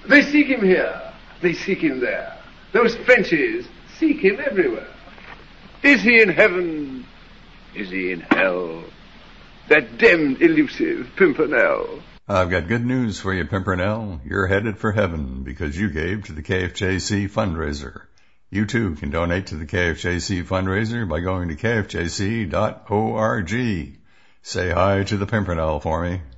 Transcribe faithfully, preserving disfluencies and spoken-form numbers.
They seek him here. They seek him there. Those Frenchies seek him everywhere. Is he in heaven? Is he in hell? That damned elusive Pimpernel. I've got good news for you, Pimpernel. You're headed for heaven because you gave to the K F J C fundraiser. You too can donate to the K F J C fundraiser by going to K F J C dot org. Say hi to the Pimpernel for me.